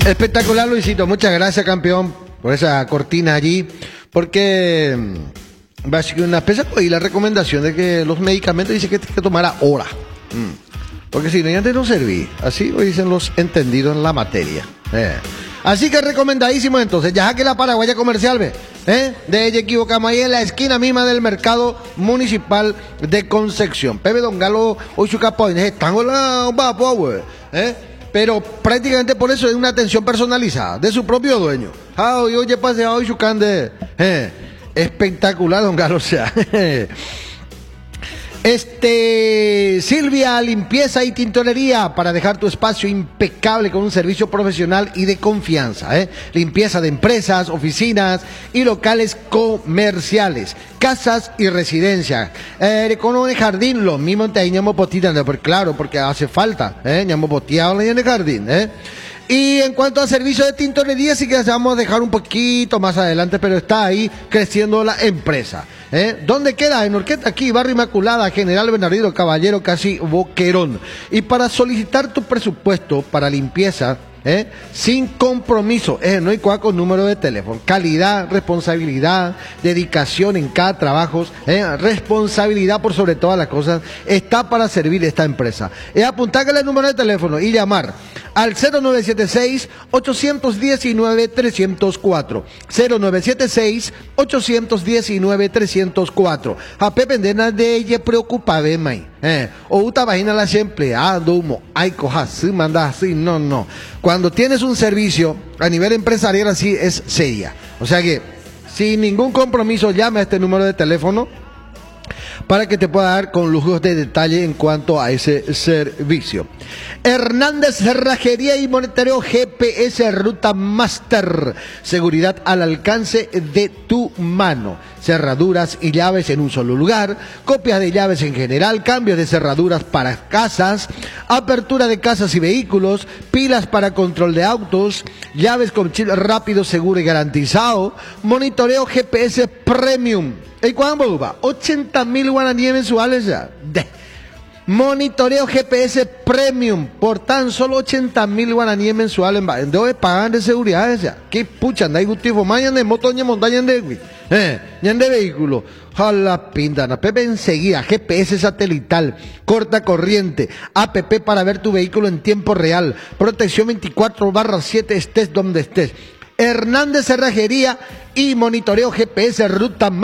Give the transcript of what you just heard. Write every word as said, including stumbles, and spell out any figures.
Espectacular, Luisito. Muchas gracias, campeón, por esa cortina allí. Porque va a ser una especie y la recomendación de que los medicamentos dice que tienes que tomar ahora. Mm. Porque si no, ya te no serví. Así lo dicen los entendidos en la materia. Eh. Así que recomendadísimo entonces. Ya que la Paraguaya Comercial, ve. ¿Eh? De ella equivocamos ahí en la esquina misma del mercado municipal de Concepción. Pepe Don Galo, hoy su capo, están ¿eh? Pero prácticamente por eso es una atención personalizada de su propio dueño. Ah, hoy oye pase hoy su cande. Eh. Espectacular, Don Galo, o sea. Este, Silvia Limpieza y Tintorería, para dejar tu espacio impecable con un servicio profesional y de confianza, ¿eh? Limpieza de empresas, oficinas y locales comerciales, casas y residencias. Eh, con el jardín, lo mismo te ñamo potita, claro, porque hace falta, ¿eh? Ñamo poteado en el jardín, ¿eh? Y en cuanto al servicio de tintorería, sí que vamos a dejar un poquito más adelante, pero está ahí creciendo la empresa. ¿Eh? ¿Dónde queda? En Orqueta, aquí, Barrio Inmaculada, General Bernardino Caballero, casi Boquerón. Y para solicitar tu presupuesto para limpieza, ¿eh? Sin compromiso, ¿eh? No hay cuaco número de teléfono. Calidad, responsabilidad, dedicación en cada trabajo, ¿eh? Responsabilidad por sobre todas las cosas, está para servir esta empresa. Es apuntarle el número de teléfono y llamar al cero nueve siete seis, ocho uno nueve, tres cero cuatro. cero nueve siete seis, ocho uno nueve, tres cero cuatro. A Pepe Ndena de ella preocupa, ve, mai. Eh, o uta vagina la empleado, humo, ay, coja así, manda así, no, no. Cuando tienes un servicio a nivel empresarial así es seria. O sea que, sin ningún compromiso, llame a este número de teléfono para que te pueda dar con lujos de detalle en cuanto a ese servicio. Hernández Cerrajería y Monitoreo G P S Ruta Master. Seguridad al alcance de tu mano. Cerraduras y llaves en un solo lugar. Copias de llaves en general. Cambios de cerraduras para casas. Apertura de casas y vehículos. Pilas para control de autos. Llaves con chip rápido, seguro y garantizado. Monitoreo G P S Premium. ¿Y cuándo va? ochenta mil guaraníes mensuales ya. De. Monitoreo G P S Premium por tan solo ochenta mil guaraníes mensuales. Debe pagar de seguridad ya. ¿Qué pucha? Anda y gutivo. Mañana de moto, ña montaña de eh, ña de vehículo. Jala pindana. Pepe enseguida. G P S satelital. Corta corriente. A P P para ver tu vehículo en tiempo real. Protección veinticuatro barra siete, estés donde estés. Hernández Cerrajería y Monitoreo G P S Ruta